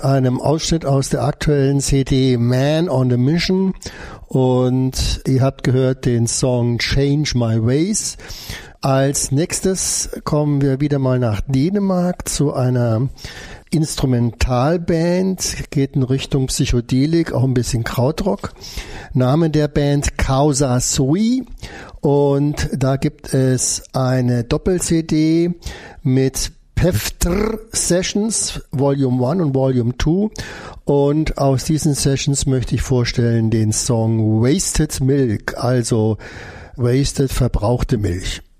mit einem Ausschnitt aus der aktuellen CD Man on a Mission und ihr habt gehört den Song Change My Ways. Als nächstes kommen wir wieder mal nach Dänemark zu einer Instrumentalband, geht in Richtung Psychedelik, auch ein bisschen Krautrock. Name der Band Causa Sui und da gibt es eine Doppel-CD mit Peftr Sessions, Volume 1 und Volume 2 und aus diesen Sessions möchte ich vorstellen den Song Wasted Milk, also Wasted, verbrauchte Milch.